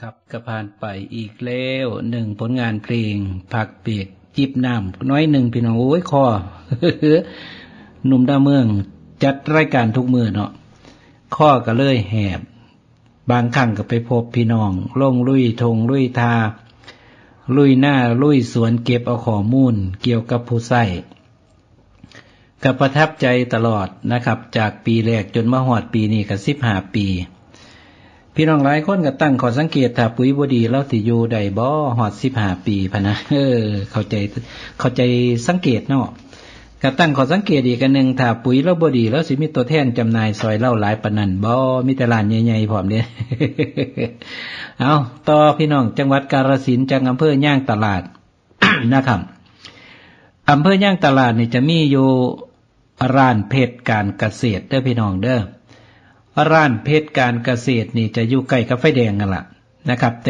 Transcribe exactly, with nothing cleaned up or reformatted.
ครับก็ผ่านไปอีกแล้วหนึ่งผลงานเพลงผักเปียกจิบน้ำน้อยหนึ่งพี่น้องโอ้ยคอ หนุ่มดาวเมืองจัดรายการทุกมือเนาะข้อก็เลยแหบบางครั้งก็ไปพบพี่น้องลงลุยทงลุยทาลุยหน้าลุยสวนเก็บเอาข้อมูลเกี่ยวกับผู้ใช้ก็ประทับใจตลอดนะครับจากปีแรกจนมาฮอดปีนี้ก็สิบห้าปีพี่น้องหลายคนก็ตั้งข้อสังเกตถ้าปุ๋ยบ่ดีแล้วสิอยู่ได้บ่ฮอดสิบห้าปีพะนะเออเข้าใจเข้าใจสังเกตเนาะก็ตั้งข้อสังเกตอีกอันนึงถ้าปุ๋ยเราบ่ดีแล้วสิมีตัวแทนจำหน่ายซอยเล่าหลายปานนั้นบ่มีแต่ร้านใหญ่ๆพร้อมเด้ เอาต่อพี่น้องจังหวัดกาฬสินธุ์จังอำเภอย่างตลาด นะครับอำเภอย่างตลาดนี่จะมีอยู่ร้านเพชรการเกษตรเด้อพี่น้องเด้อร้านเพชรการเกษตรนี่จะอยู่ใกล้กับไฟแดงนั่นล่ะนะครับ